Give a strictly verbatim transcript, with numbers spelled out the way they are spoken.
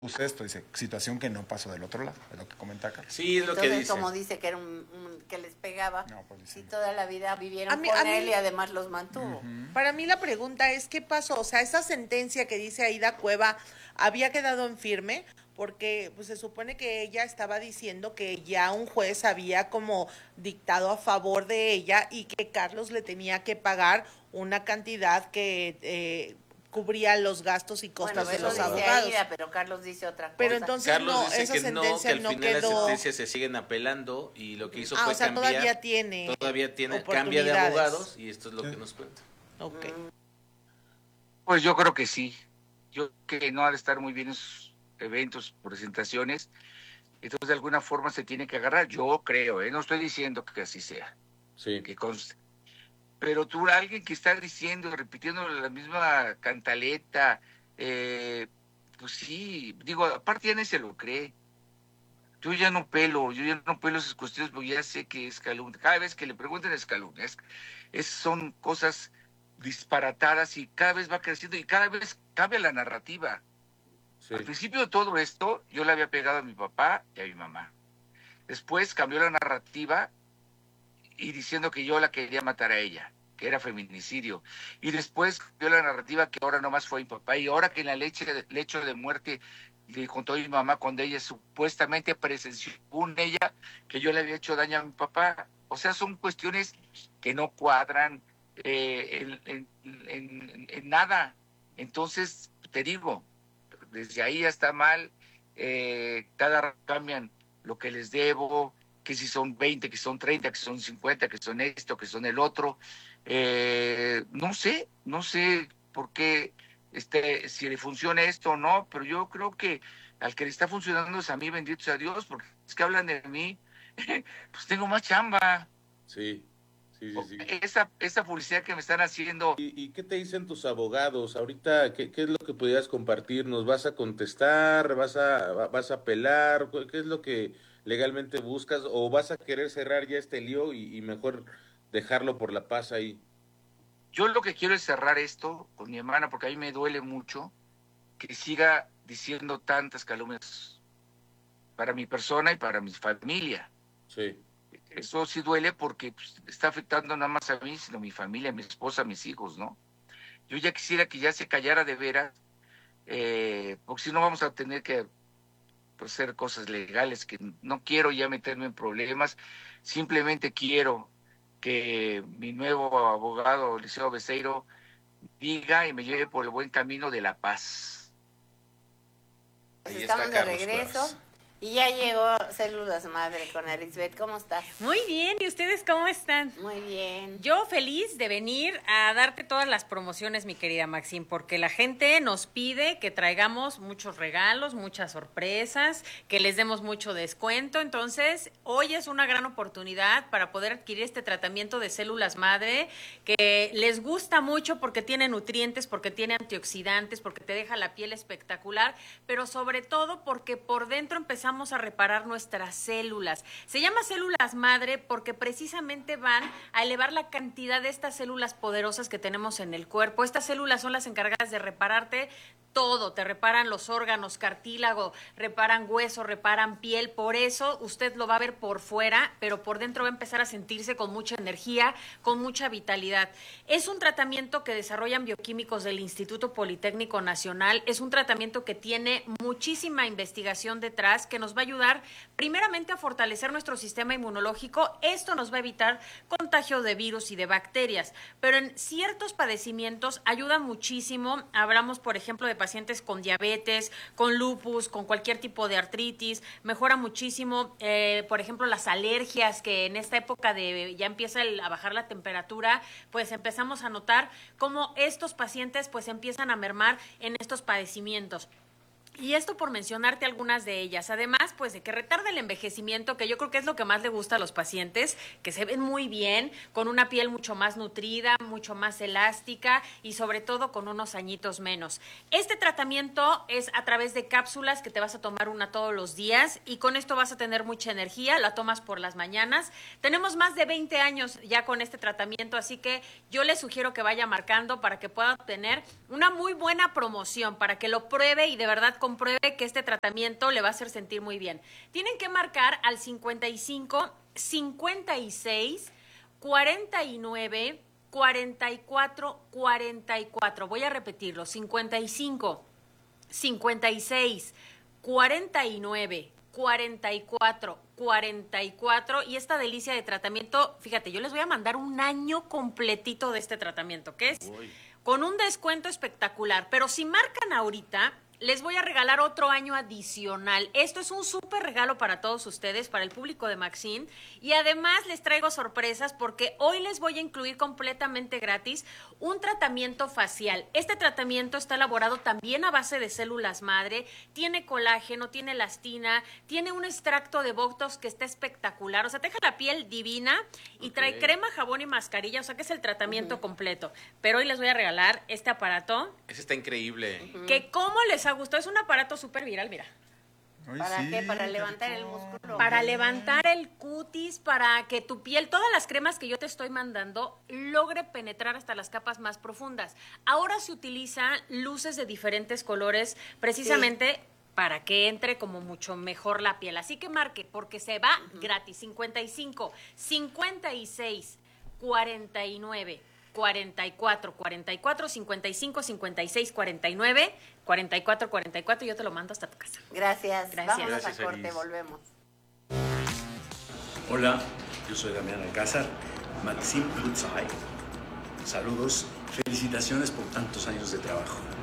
puse esto, dice, situación que no pasó del otro lado, es lo que comenta Carlos. Sí, es lo Entonces, que dice. como dice que era un, un- que les pegaba, No, pues dice y no. toda la vida vivieron A mí- con a mí- él y además los mantuvo. Para mí la pregunta es, ¿qué pasó? O sea, esa sentencia que dice Aida Cueva había quedado en firme porque pues, se supone que ella estaba diciendo que ya un juez había como dictado a favor de ella y que Carlos le tenía que pagar una cantidad que eh, cubría los gastos y costos Bueno, de eso los dice abogados. Aida, pero Carlos dice otra cosa. Pero entonces Carlos no, dice esa que no, que sentencia al no final las quedó. sentencias se siguen apelando y lo que hizo Ah, fue o sea, cambiar. todavía tiene Todavía tiene, cambia de oportunidades. abogados y esto es lo que nos cuenta. Ok. Pues yo creo que sí. Yo creo que no ha de estar muy bien en sus eventos, presentaciones. Entonces, de alguna forma se tiene que agarrar. Yo creo, ¿eh? No estoy diciendo que así sea, Sí. que conste. Pero tú, alguien que está diciendo, repitiendo la misma cantaleta, eh, pues sí, digo, aparte ya ni se lo cree. Yo ya no pelo, yo ya no pelo esas cuestiones, porque ya sé que es calumnia. Cada vez que le pregunten es calumnia. Es, es- son cosas disparatadas y cada vez va creciendo y cada vez cambia la narrativa. Sí. Al principio de todo esto, yo le había pegado a mi papá y a mi mamá. Después cambió la narrativa y diciendo que yo la quería matar a ella, que era feminicidio. Y después cambió la narrativa que ahora nomás fue mi papá. Y ahora que en la leche, lecho de muerte le contó a mi mamá cuando ella supuestamente presenció según ella que yo le había hecho daño a mi papá. O sea, son cuestiones que no cuadran eh, en, en, en, en nada. Entonces, te digo, desde ahí ya está mal, eh, cada rato cambian lo que les debo, que si son veinte, que son treinta, que son cincuenta, que son esto, que son el otro. Eh, no sé, no sé por qué, este, si le funciona esto o no, pero yo creo que al que le está funcionando es a mí, bendito sea Dios, porque es que hablan de mí, pues tengo más chamba. Sí, sí, sí, sí. Esa, esa publicidad que me están haciendo. ¿Y, y qué te dicen tus abogados? Ahorita, ¿qué, qué es lo que pudieras compartirnos? ¿Vas a contestar? ¿Vas a, va- vas a apelar? ¿Qué es lo que legalmente buscas? ¿O vas a querer cerrar ya este lío y, y mejor dejarlo por la paz ahí? Yo lo que quiero es cerrar esto con mi hermana, porque a mí me duele mucho que siga diciendo tantas calumnias para mi persona y para mi familia. Sí. Eso sí duele porque pues, está afectando nada más a mí, sino a mi familia, a mi esposa, a mis hijos, ¿no? Yo ya quisiera que ya se callara de veras, eh, porque si no vamos a tener que pues, hacer cosas legales, que no quiero ya meterme en problemas, simplemente quiero que mi nuevo abogado, Liceo Beceiro, diga y me lleve por el buen camino de la paz. Pues Ahí estamos está de Carlos regreso Cuevas. y ya llegó Células Madre con Elizabeth. ¿Cómo estás? Muy bien, ¿y ustedes cómo están? Muy bien. Yo feliz de venir a darte todas las promociones, mi querida Maxine, porque la gente nos pide que traigamos muchos regalos, muchas sorpresas, que les demos mucho descuento. Entonces, hoy es una gran oportunidad para poder adquirir este tratamiento de células madre que les gusta mucho porque tiene nutrientes, porque tiene antioxidantes, porque te deja la piel espectacular, pero sobre todo porque por dentro empezamos a reparar nuestras células. Se llama células madre porque precisamente van a elevar la cantidad de estas células poderosas que tenemos en el cuerpo. Estas células son las encargadas de repararte todo, te reparan los órganos, cartílago, reparan hueso, reparan piel. Por eso usted lo va a ver por fuera, pero por dentro va a empezar a sentirse con mucha energía, con mucha vitalidad. Es un tratamiento que desarrollan bioquímicos del Instituto Politécnico Nacional. Es un tratamiento que tiene muchísima investigación detrás, que nos va a ayudar primeramente a fortalecer nuestro sistema inmunológico. Esto nos va a evitar contagio de virus y de bacterias, pero en ciertos padecimientos ayuda muchísimo. Hablamos, por ejemplo, de pacientes con diabetes, con lupus, con cualquier tipo de artritis. Mejora muchísimo, eh, por ejemplo, las alergias, que en esta época de ya empieza el, a bajar la temperatura, pues empezamos a notar cómo estos pacientes pues empiezan a mermar en estos padecimientos. Y esto por mencionarte algunas de ellas. Además, pues de que retarda el envejecimiento, que yo creo que es lo que más le gusta a los pacientes, que se ven muy bien, con una piel mucho más nutrida, mucho más elástica y sobre todo con unos añitos menos. Este tratamiento es a través de cápsulas que te vas a tomar una todos los días y con esto vas a tener mucha energía, la tomas por las mañanas. Tenemos más de veinte años ya con este tratamiento, así que yo les sugiero que vaya marcando para que pueda obtener una muy buena promoción, para que lo pruebe y de verdad compruebe que este tratamiento le va a hacer sentir muy bien. Tienen que marcar al cincuenta y cinco, cincuenta y seis, cuarenta y nueve, cuarenta y cuatro, cuarenta y cuatro. Voy a repetirlo, cincuenta y cinco, cincuenta y seis, cuarenta y nueve, cuarenta y cuatro, cuarenta y cuatro. Y esta delicia de tratamiento, fíjate, yo les voy a mandar un año completito de este tratamiento, que es Uy. con un descuento espectacular. Pero si marcan ahorita, les voy a regalar otro año adicional. Esto es un súper regalo para todos ustedes, para el público de Maxim. Y además les traigo sorpresas porque hoy les voy a incluir completamente gratis un tratamiento facial. Este tratamiento está elaborado también a base de células madre, tiene colágeno, tiene elastina, tiene un extracto de Botox que está espectacular. O sea, te deja la piel divina y Ok. trae crema, jabón y mascarilla. O sea, que es el tratamiento completo. Pero hoy les voy a regalar este aparato Ese está increíble. que cómo les ha gustado. Es un aparato súper viral, mira. Ay, ¿Para sí, qué? Para qué levantar el rico. músculo. Para levantar el cutis, para que tu piel, todas las cremas que yo te estoy mandando, logre penetrar hasta las capas más profundas. Ahora se utilizan luces de diferentes colores, precisamente para que entre como mucho mejor la piel. Así que marque, porque se va gratis. cincuenta y cinco, cincuenta y seis, cuarenta y nueve, cuarenta y cuatro, cuarenta y cuatro, cincuenta y cinco, cincuenta y seis, cuarenta y nueve, cuarenta y cuatro, cuarenta y cuatro, y yo te lo mando hasta tu casa. Gracias. Gracias. Vámonos Gracias, a corte, Aris. volvemos. Hola, yo soy Damián Alcázar, Maxim Lutzai. Saludos, felicitaciones por tantos años de trabajo.